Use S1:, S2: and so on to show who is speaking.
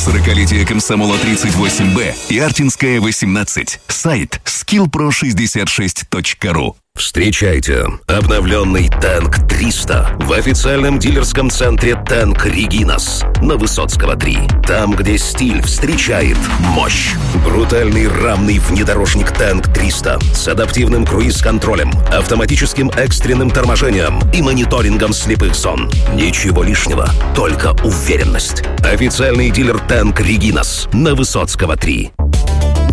S1: 40-летие Комсомола 38Б и Артинская 18. Сайт skillpro66.ru.
S2: Встречайте обновленный Танк 300 в официальном дилерском центре Танк Регинас на Высоцкого 3. Там, где стиль встречает мощь. Брутальный рамный внедорожник Танк 300 с адаптивным круиз-контролем, автоматическим экстренным торможением и мониторингом слепых зон. Ничего лишнего, только уверенность. Официальный дилер Танк Регинас на Высоцкого 3.